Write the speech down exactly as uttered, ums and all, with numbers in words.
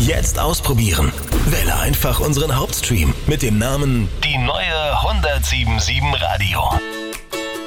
Jetzt ausprobieren. Wähle einfach unseren Hauptstream mit dem Namen Die neue hundertsieben Komma sieben Radio.